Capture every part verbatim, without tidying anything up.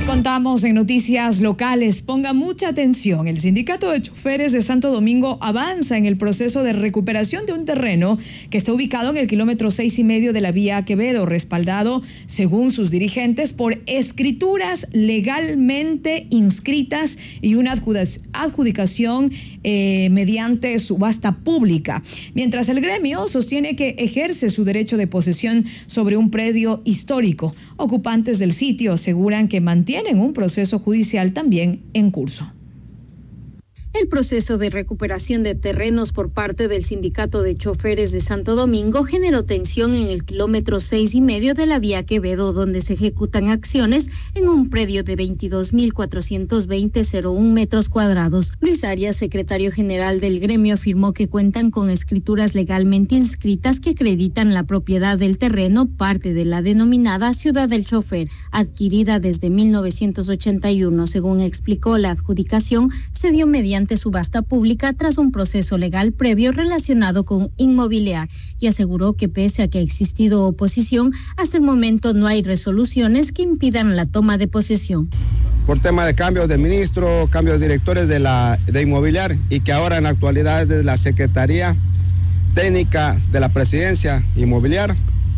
Les contamos en noticias locales, ponga mucha atención. El sindicato de choferes de Santo Domingo avanza en el proceso de recuperación de un terreno que está ubicado en el kilómetro seis y medio de la vía Quevedo, respaldado, según sus dirigentes, por escrituras legalmente inscritas y una adjudicación eh, mediante subasta pública. Mientras el gremio sostiene que ejerce su derecho de posesión sobre un predio histórico, ocupantes del sitio aseguran que mantienen un proceso judicial también en curso. El proceso de recuperación de terrenos por parte del Sindicato de Choferes de Santo Domingo generó tensión en el kilómetro seis y medio de la vía Quevedo, donde se ejecutan acciones en un predio de veintidós mil cuatrocientos veinte punto cero uno metros cuadrados. Luis Arias, secretario general del gremio, afirmó que cuentan con escrituras legalmente inscritas que acreditan la propiedad del terreno, parte de la denominada Ciudad del Chofer, adquirida desde mil novecientos ochenta y uno. Según explicó, la adjudicación se dio mediante subasta pública tras un proceso legal previo relacionado con Inmobiliar, y aseguró que pese a que ha existido oposición, hasta el momento no hay resoluciones que impidan la toma de posesión. Por tema de cambios de ministro, cambios de directores de la de Inmobiliar, y que ahora en la actualidad es de la Secretaría Técnica de la Presidencia Inmobiliar.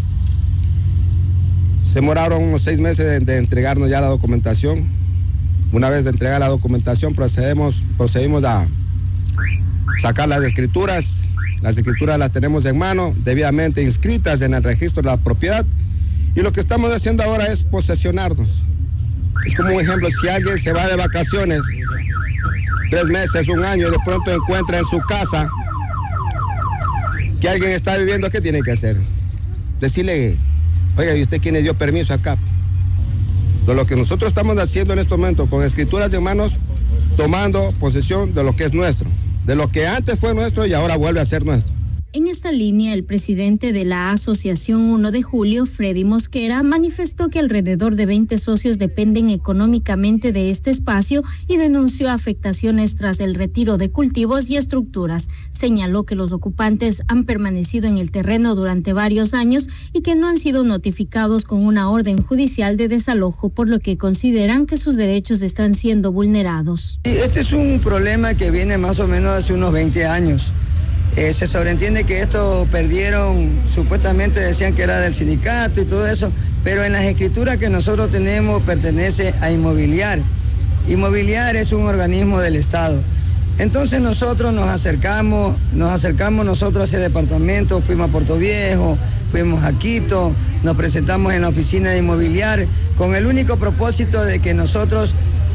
Se demoraron unos seis meses de, de entregarnos ya la documentación. Una vez de entregar la documentación, procedemos, procedimos a sacar las escrituras. Las escrituras las tenemos en mano, debidamente inscritas en el registro de la propiedad. Y lo que estamos haciendo ahora es posesionarnos. Es como un ejemplo, si alguien se va de vacaciones, tres meses, un año, y de pronto encuentra en su casa que alguien está viviendo, ¿qué tiene que hacer? Decirle, oiga, ¿y usted quién le dio permiso acá? De lo que nosotros estamos haciendo en este momento, con escrituras en manos, tomando posesión de lo que es nuestro, de lo que antes fue nuestro y ahora vuelve a ser nuestro. En esta línea, el presidente de la Asociación uno de julio, Freddy Mosquera, manifestó que alrededor de veinte socios dependen económicamente de este espacio y denunció afectaciones tras el retiro de cultivos y estructuras. Señaló que los ocupantes han permanecido en el terreno durante varios años y que no han sido notificados con una orden judicial de desalojo, por lo que consideran que sus derechos están siendo vulnerados. Este es un problema que viene más o menos hace unos veinte años. Eh, se sobreentiende que esto perdieron, supuestamente decían que era del sindicato y todo eso, pero en las escrituras que nosotros tenemos pertenece a Inmobiliar. Inmobiliar es un organismo del Estado. Entonces nosotros nos acercamos, nos acercamos nosotros a ese departamento, fuimos a Puerto Viejo, fuimos a Quito, nos presentamos en la oficina de Inmobiliar con el único propósito de que nosotros,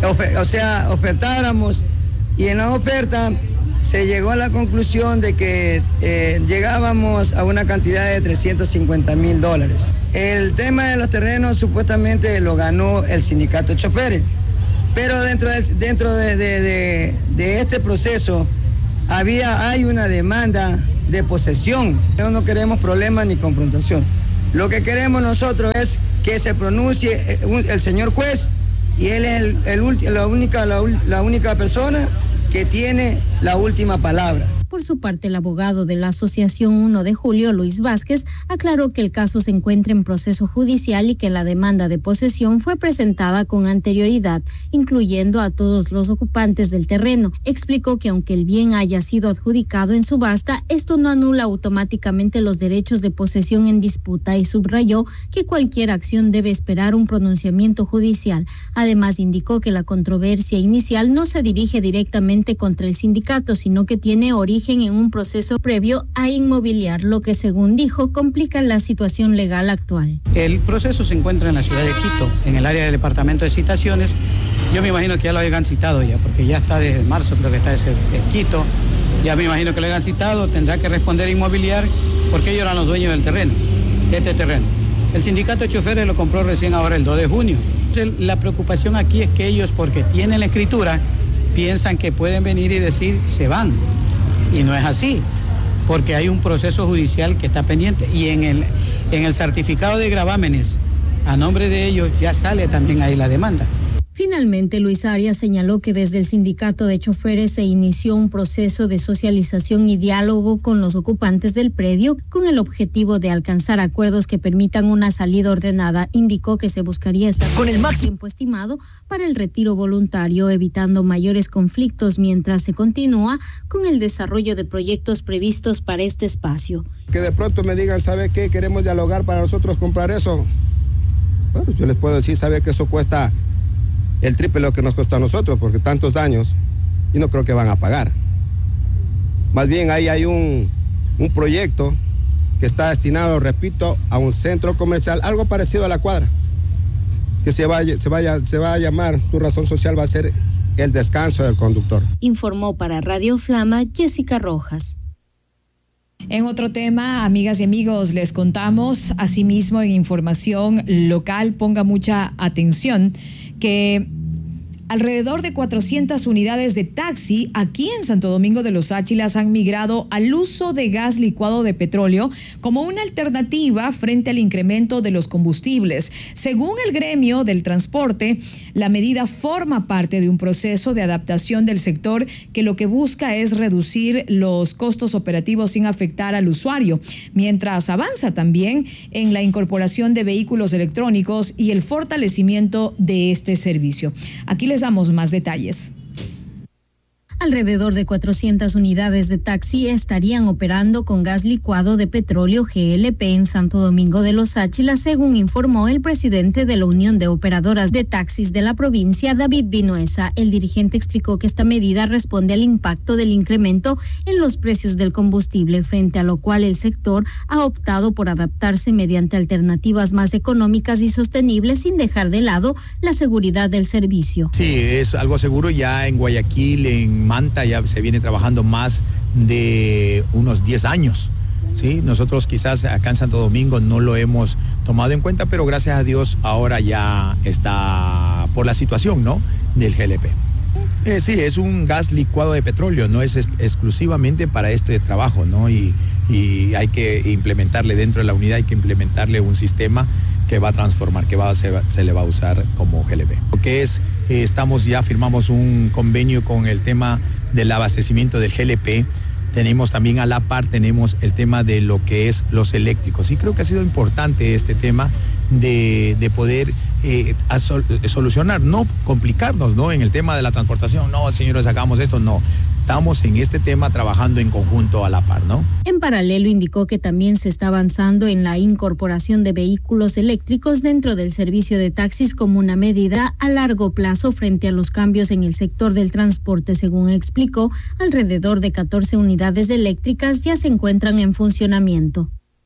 o sea, ofertáramos, y en la oferta se llegó a la conclusión de que eh, llegábamos a una cantidad de trescientos cincuenta mil dólares. El tema de los terrenos supuestamente lo ganó el sindicato de choferes, pero dentro de, dentro de, de, de, de este proceso había, hay una demanda de posesión. No, no queremos problemas ni confrontación. Lo que queremos nosotros es que se pronuncie el, el señor juez, y él es el, el, la, única, la, la única persona que tiene la última palabra. Por su parte, el abogado de la Asociación uno de julio, Luis Vázquez, aclaró que el caso se encuentra en proceso judicial y que la demanda de posesión fue presentada con anterioridad, incluyendo a todos los ocupantes del terreno. Explicó que aunque el bien haya sido adjudicado en subasta, esto no anula automáticamente los derechos de posesión en disputa, y subrayó que cualquier acción debe esperar un pronunciamiento judicial. Además, indicó que la controversia inicial no se dirige directamente contra el sindicato, sino que tiene origen en un proceso previo a Inmobiliar, lo que, según dijo, complica la situación legal actual. El proceso se encuentra en la ciudad de Quito, en el área del departamento de citaciones. Yo me imagino que ya lo hayan citado ya, porque ya está desde marzo, creo que está ese, en Quito. Ya me imagino que lo hayan citado, tendrá que responder Inmobiliar, porque ellos eran los dueños del terreno, de este terreno. El sindicato de choferes lo compró recién ahora el dos de junio. Entonces, la preocupación aquí es que ellos, porque tienen la escritura, piensan que pueden venir y decir, se van. Y no es así, porque hay un proceso judicial que está pendiente, y en el, en el certificado de gravámenes, a nombre de ellos, ya sale también ahí la demanda. Finalmente, Luis Arias señaló que desde el sindicato de choferes se inició un proceso de socialización y diálogo con los ocupantes del predio con el objetivo de alcanzar acuerdos que permitan una salida ordenada. Indicó que se buscaría establecer el tiempo estimado para el retiro voluntario, evitando mayores conflictos mientras se continúa con el desarrollo de proyectos previstos para este espacio. Que de pronto me digan, ¿sabe qué? Queremos dialogar para nosotros comprar eso. Bueno, yo les puedo decir, ¿sabe que eso cuesta el triple de lo que nos costó a nosotros, porque tantos años, y no creo que van a pagar? Más bien ahí hay un, un proyecto que está destinado, repito, a un centro comercial, algo parecido a La Cuadra, que se, vaya, se, vaya, se va a llamar, su razón social va a ser el descanso del conductor. Informó para Radio Flama Jessica Rojas. En otro tema, amigas y amigos, les contamos asimismo en información local, ponga mucha atención, que alrededor de cuatrocientas unidades de taxi aquí en Santo Domingo de los Áchilas han migrado al uso de gas licuado de petróleo como una alternativa frente al incremento de los combustibles. Según el gremio del transporte, la medida forma parte de un proceso de adaptación del sector que lo que busca es reducir los costos operativos sin afectar al usuario, mientras avanza también en la incorporación de vehículos electrónicos y el fortalecimiento de este servicio. Aquí les damos más detalles. Alrededor de cuatrocientas unidades de taxi estarían operando con gas licuado de petróleo G L P en Santo Domingo de los Áchilas, según informó el presidente de la Unión de Operadoras de Taxis de la provincia, David Vinuesa. El dirigente explicó que esta medida responde al impacto del incremento en los precios del combustible, frente a lo cual el sector ha optado por adaptarse mediante alternativas más económicas y sostenibles sin dejar de lado la seguridad del servicio. Sí, es algo seguro. Ya en Guayaquil, en Manta, ya se viene trabajando más de unos diez años. ¿Sí? Nosotros quizás acá en Santo Domingo no lo hemos tomado en cuenta, pero gracias a Dios ahora ya está por la situación, ¿no?, del G L P. Eh, sí, es un gas licuado de petróleo, no es, es exclusivamente para este trabajo, ¿no? Y, y hay que implementarle dentro de la unidad, hay que implementarle un sistema que va a transformar, que va, se, se le va a usar como G L P. Lo que es, eh, estamos ya firmamos un convenio con el tema del abastecimiento del G L P. Tenemos también a la par, tenemos el tema de lo que es los eléctricos. Y creo que ha sido importante este tema de, de poder eh, sol, solucionar, no complicarnos, ¿no?, en el tema de la transportación. No, señores, hagamos esto, no. Estamos en este tema trabajando en conjunto a la par, ¿no? En paralelo, indicó que también se está avanzando en la incorporación de vehículos eléctricos dentro del servicio de taxis como una medida a largo plazo frente a los cambios en el sector del transporte. Según explicó, alrededor de catorce unidades eléctricas ya se encuentran en funcionamiento.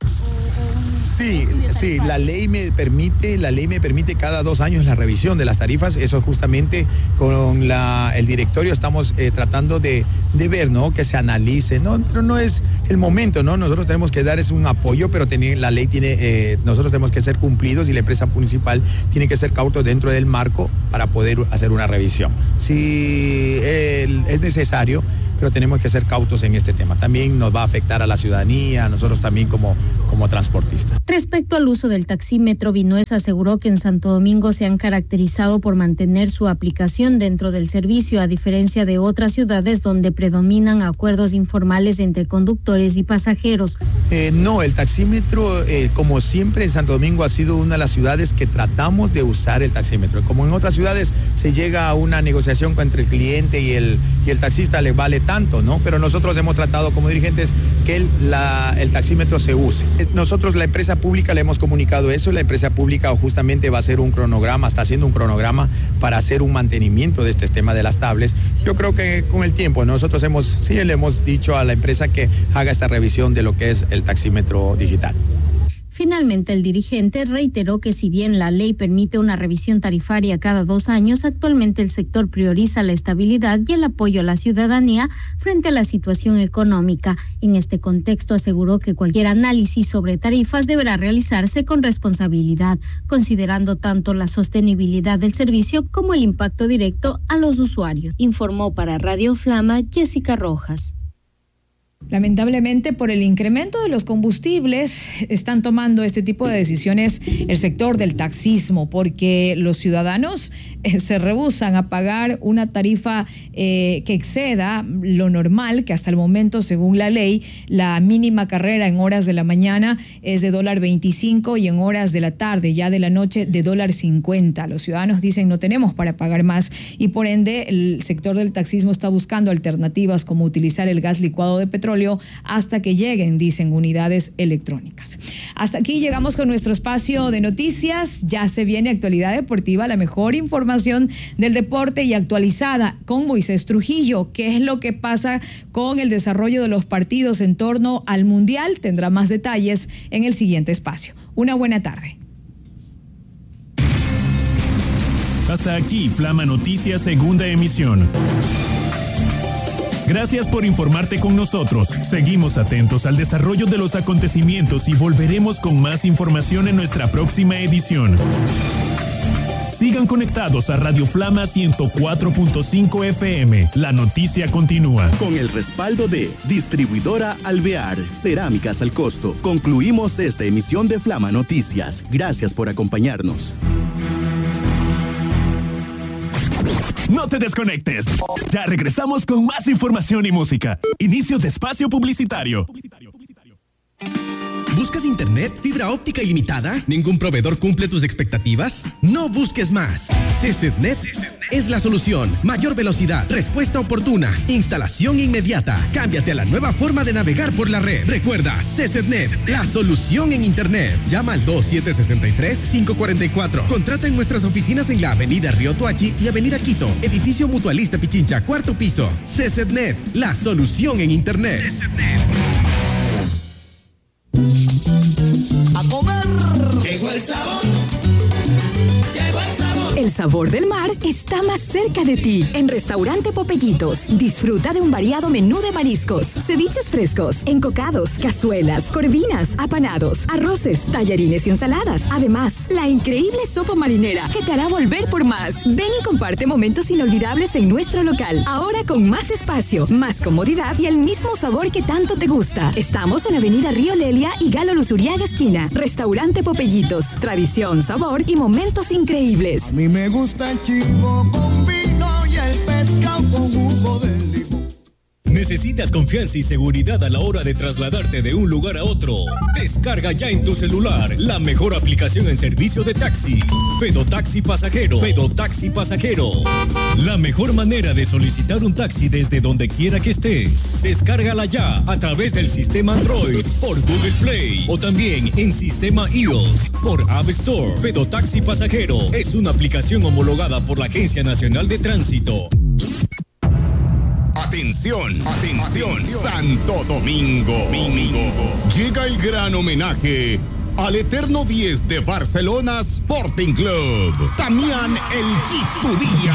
Sí, sí, la ley me permite, la ley me permite cada dos años la revisión de las tarifas. Eso justamente con la, el directorio estamos eh, tratando de, de ver, ¿no?, que se analice, ¿no? Pero no es el momento, ¿no? Nosotros tenemos que dar es un apoyo, pero tiene, la ley tiene, eh, nosotros tenemos que ser cumplidos y la empresa municipal tiene que ser cauto dentro del marco para poder hacer una revisión. Si el, es necesario, pero tenemos que ser cautos en este tema. También nos va a afectar a la ciudadanía, a nosotros también como, como transportistas. Respecto al uso del taxímetro, Vinuesa aseguró que en Santo Domingo se han caracterizado por mantener su aplicación dentro del servicio, a diferencia de otras ciudades donde predominan acuerdos informales entre conductores y pasajeros. Eh, no, el taxímetro, eh, como siempre en Santo Domingo, ha sido una de las ciudades que tratamos de usar el taxímetro. Como en otras ciudades se llega a una negociación entre el cliente y el, y el taxista, le vale tanto, ¿no? Pero nosotros hemos tratado como dirigentes que el, la, el taxímetro se use. Nosotros, la empresa pública, le hemos comunicado eso. La empresa pública justamente va a hacer un cronograma, está haciendo un cronograma para hacer un mantenimiento de este tema de las tablets. Yo creo que con el tiempo nosotros hemos, sí le hemos dicho a la empresa que haga esta revisión de lo que es el taxímetro digital. Finalmente, el dirigente reiteró que si bien la ley permite una revisión tarifaria cada dos años, actualmente el sector prioriza la estabilidad y el apoyo a la ciudadanía frente a la situación económica. En este contexto, aseguró que cualquier análisis sobre tarifas deberá realizarse con responsabilidad, considerando tanto la sostenibilidad del servicio como el impacto directo a los usuarios. Informó para Radio Flama Jessica Rojas. Lamentablemente, por el incremento de los combustibles, están tomando este tipo de decisiones el sector del taxismo, porque los ciudadanos eh, se rehúsan a pagar una tarifa eh, que exceda lo normal, que hasta el momento, según la ley, la mínima carrera en horas de la mañana es de dólar veinticinco y en horas de la tarde, ya de la noche, de dólar cincuenta. Los ciudadanos dicen no tenemos para pagar más y por ende el sector del taxismo está buscando alternativas como utilizar el gas licuado de petróleo hasta que lleguen, dicen, unidades electrónicas. Hasta aquí llegamos con nuestro espacio de noticias. Ya se viene Actualidad Deportiva, la mejor información del deporte y actualizada con Moisés Trujillo. ¿Qué es lo que pasa con el desarrollo de los partidos en torno al Mundial? Tendrá más detalles en el siguiente espacio. Una buena tarde. Hasta aquí, Flama Noticias, segunda emisión. Gracias por informarte con nosotros. Seguimos atentos al desarrollo de los acontecimientos y volveremos con más información en nuestra próxima edición. Sigan conectados a Radio Flama ciento cuatro punto cinco F M. La noticia continúa. Con el respaldo de Distribuidora Alvear, Cerámicas al Costo. Concluimos esta emisión de Flama Noticias. Gracias por acompañarnos. No te desconectes. Ya regresamos con más información y música. Inicio de espacio publicitario. ¿Buscas internet, fibra óptica ilimitada? ¿Ningún proveedor cumple tus expectativas? No busques más. CCTnet es la solución. Mayor velocidad, respuesta oportuna, instalación inmediata. Cámbiate a la nueva forma de navegar por la red. Recuerda, CCTnet, la solución en internet. Llama al dos siete seis tres, cinco cuatro cuatro. Contrata en nuestras oficinas en la avenida Río Tuachi y avenida Quito. Edificio Mutualista Pichincha, cuarto piso. CCTnet, la solución en internet. CCTnet. A comer. Llegó el sabor. Llegó el sabor. El sabor del mar está más cerca de ti. En Restaurante Popellitos, disfruta de un variado menú de mariscos, ceviches frescos, encocados, cazuelas, corvinas, apanados, arroces, tallarines y ensaladas. Además, la increíble sopa marinera que te hará volver por más. Ven y comparte momentos inolvidables en nuestro local. Ahora con más espacio, más comodidad y el mismo sabor que tanto te gusta. Estamos en Avenida Río Lelia y Galo Luzuriaga esquina. Restaurante Popellitos, tradición, sabor y momentos increíbles. A mí me gusta el chivo con vino y el pescado con jugo de limón. ¿Necesitas confianza y seguridad a la hora de trasladarte de un lugar a otro? Descarga ya en tu celular la mejor aplicación en servicio de taxi. Fedotaxi Pasajero. Fedotaxi Pasajero. La mejor manera de solicitar un taxi desde donde quiera que estés. Descárgala ya a través del sistema Android por Google Play o también en sistema iOS por App Store. Fedotaxi Pasajero es una aplicación homologada por la Agencia Nacional de Tránsito. Atención, atención, Santo Domingo. Domingo. Llega el gran homenaje al eterno diez de Barcelona Sporting Club, Damián El Quito Díaz.